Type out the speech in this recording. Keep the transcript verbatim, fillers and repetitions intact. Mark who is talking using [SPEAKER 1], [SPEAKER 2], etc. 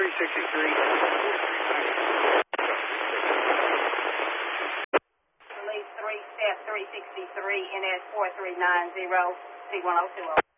[SPEAKER 1] three sixty-three.
[SPEAKER 2] Police three, step three sixty-three, N S four three nine zero, C one oh two oh.